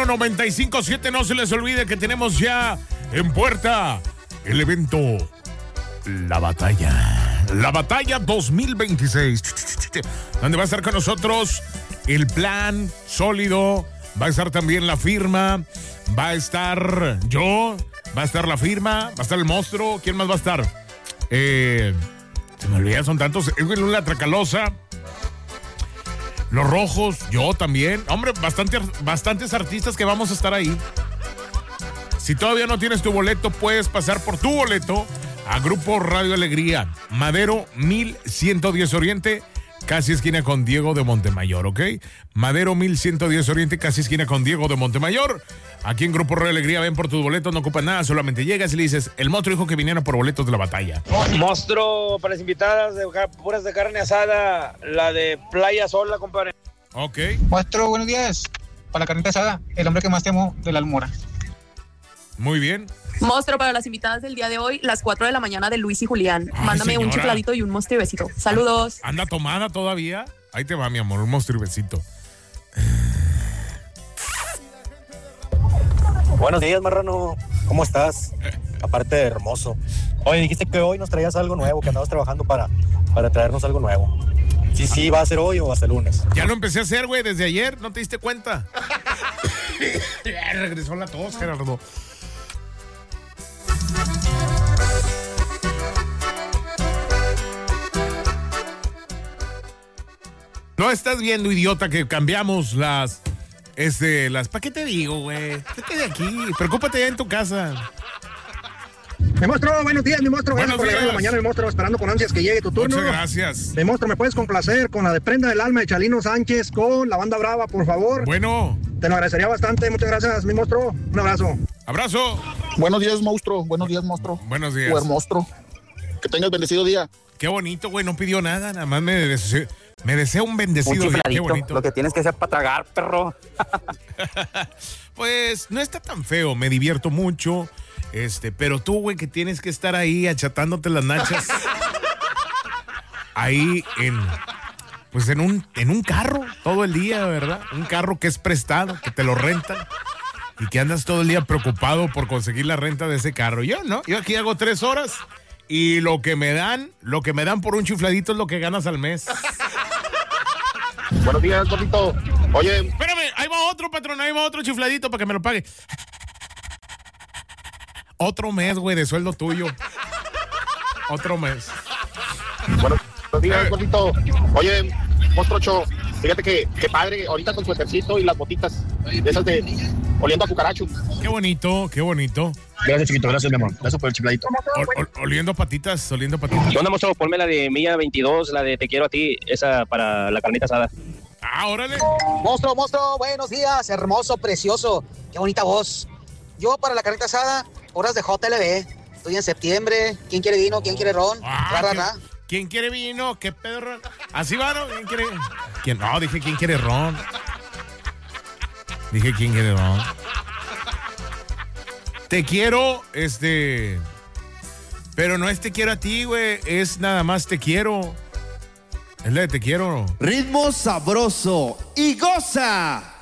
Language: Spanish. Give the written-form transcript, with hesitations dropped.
95.7. No se les olvide que tenemos ya en puerta el evento La Batalla 2026, donde va a estar con nosotros el plan sólido, va a estar también la firma, va a estar yo, va a estar la firma, va a estar el monstruo. ¿Quién más va a estar? Se me olvida, son tantos. Edwin La Tracalosa, Los Rojos, yo también. Hombre, bastantes artistas que vamos a estar ahí. Si todavía no tienes tu boleto, puedes pasar por tu boleto a Grupo Radio Alegría, Madero 1110 Oriente, casi esquina con Diego de Montemayor, ¿ok? Madero 1110 Oriente, casi esquina con Diego de Montemayor. Aquí en Grupo Radio Alegría, ven por tus boletos, no ocupan nada, solamente llegas y le dices, el monstruo dijo que vinieran por boletos de la batalla. Monstruo, para las invitadas, puras de carne asada, la de Playa Sola, compadre. Ok. Monstruo, buenos días. Para la carnita asada, el hombre que más te amo de la Almora. Muy bien. Monstruo, para las invitadas del día de hoy, las 4 de la mañana de Luis y Julián. Ay, mándame señora. un chifladito y un monstruo y besito. Saludos. ¿Anda tomada todavía? Ahí te va, mi amor, un monstruo y besito. Buenos días, marrano. ¿Cómo estás? Aparte de hermoso. Oye, dijiste que hoy nos traías algo nuevo, que andabas trabajando para traernos algo nuevo. Sí, ¿va a ser hoy o hasta el lunes? Ya lo empecé a hacer, güey, desde ayer, ¿no te diste cuenta? Regresó la tos, Gerardo. No estás viendo, idiota, que cambiamos las ¿para qué te digo, güey? Vete de aquí, preocúpate ya en tu casa. Mi monstruo, buenos días, mi monstruo. Buenos Gracias por llegar en la días. mañana, mi monstruo, esperando con ansias que llegue tu turno. Muchas gracias. Mi monstruo, ¿me puedes complacer con la de Prenda del Alma de Chalino Sánchez con la banda Brava, por favor? Bueno. Te lo agradecería bastante, muchas gracias, mi monstruo. Un abrazo. Abrazo. Buenos días, monstruo. Buenos días, monstruo. Buenos días. O monstruo. Que tengas bendecido día. Qué bonito, güey, no pidió nada, nada más me desea un bendecido día. Qué bonito. Lo que tienes que hacer para tragar, perro. Pues no está tan feo, me divierto mucho. Pero tú, güey, que tienes que estar ahí achatándote las nachas. Ahí en un carro todo el día, ¿verdad? Un carro que es prestado, que te lo rentan y que andas todo el día preocupado por conseguir la renta de ese carro. Yo, ¿no? Yo aquí hago 3 horas y lo que me dan por un chifladito es lo que ganas al mes. Buenos días, gordito. Oye, Espérame, ahí va otro, patrón, ahí va otro chifladito para que me lo pague. Otro mes, güey, de sueldo tuyo. Otro mes. buenos días, gordito. Oye, monstruocho, fíjate que padre, ahorita con su ejercicio y las botitas de esas de oliendo a cucaracho. Qué bonito, qué bonito. Gracias, chiquito, gracias, mi amor. Gracias por el chifladito. Oliendo patitas. ¿Qué onda, monstruo? Ponme la de Milla 22, la de Te Quiero a Ti, esa para la carnita asada. Ah, órale. Monstruo, buenos días, hermoso, precioso, qué bonita voz. Yo para la carnita asada, horas de JLB, estoy en septiembre, ¿quién quiere vino, quién quiere ron? ¿Quién quiere vino? ¿Qué pedo ron? Así va, ¿no? ¿Quién quiere? No, dije ¿quién quiere ron? Dije ¿quién quiere ron? Te quiero, pero no es te quiero a ti, güey, es nada más te quiero. Es la de te quiero. Ritmo sabroso y goza.